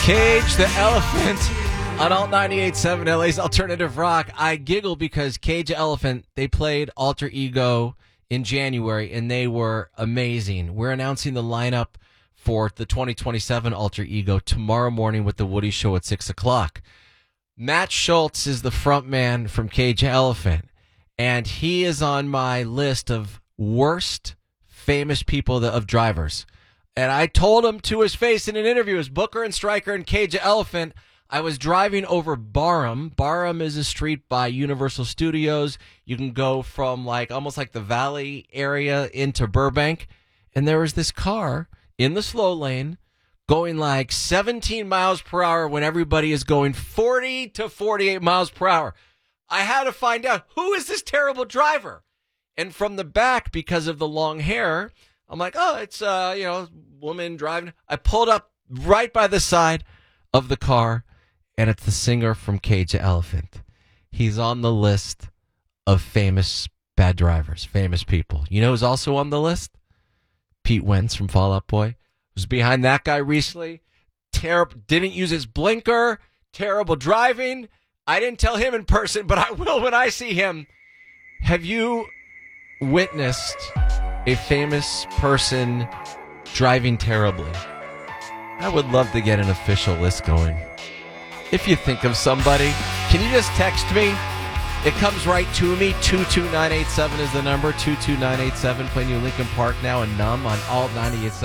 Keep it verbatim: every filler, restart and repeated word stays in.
Cage the Elephant on Alt ninety-eight point seven, L A's Alternative Rock. I giggle because Cage the Elephant, they played Alter Ego in January, and they were amazing. We're announcing the lineup for the twenty twenty-seven Alter Ego tomorrow morning with the Woody Show at six o'clock. Matt Schultz is the front man from Cage the Elephant, and he is on my list of worst famous people that, of drivers. And I told him to his face in an interview, as Booker and Stryker and Cage the Elephant, I was driving over Barham. Barham is a street by Universal Studios. You can go from like almost like the Valley area into Burbank. And there was this car in the slow lane going like seventeen miles per hour when everybody is going forty to forty-eight miles per hour. I had to find out, who is this terrible driver? And from the back, because of the long hair, I'm like, oh, it's, uh, you know, woman driving. I pulled up right by the side of the car, and it's the singer from Cage the Elephant. He's on the list of famous bad drivers, famous people. You know who's also on the list? Pete Wentz from Fall Out Boy. Was behind that guy recently. Terrible. Didn't use his blinker. Terrible driving. I didn't tell him in person, but I will when I see him. Have you witnessed a famous person driving terribly? I would love to get an official list going. If you think of somebody, can you just text me? It comes right to me. two two nine eight seven is the number. two two nine eight seven. Playing you Lincoln Park now and Numb on Alt ninety-eight point seven.